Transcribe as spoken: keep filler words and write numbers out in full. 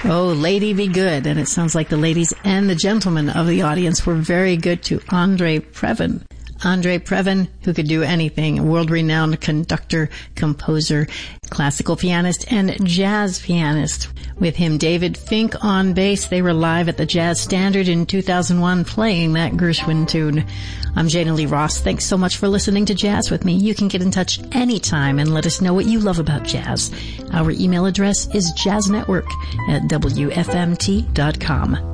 Oh, Lady Be Good. And it sounds like the ladies and the gentlemen of the audience were very good to Andre Previn. Andre Previn, who could do anything, a world-renowned conductor, composer, classical pianist, and jazz pianist. With him, David Fink on bass. They were live at the Jazz Standard in two thousand one playing that Gershwin tune. I'm Jana Lee Ross. Thanks so much for listening to Jazz with me. You can get in touch anytime and let us know what you love about jazz. Our email address is jazznetwork at W F M T dot com.